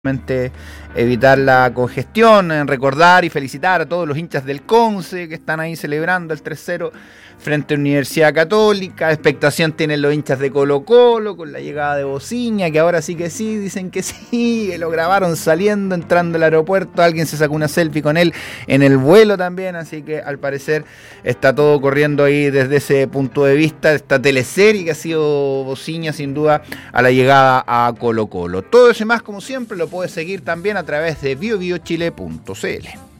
evitar la congestión, recordar y felicitar a todos los hinchas del Conce que están ahí celebrando el 3-0 frente a Universidad Católica. Expectación tienen los hinchas de Colo Colo con la llegada de Bociña, que ahora sí que sí, dicen que sí, que lo grabaron saliendo, entrando al aeropuerto, alguien se sacó una selfie con él en el vuelo también, así que al parecer está todo corriendo ahí desde ese punto de vista, esta teleserie que ha sido Bociña sin duda a la llegada a Colo Colo. Todo eso y más como siempre lo puedes seguir también a través de biobiochile.cl.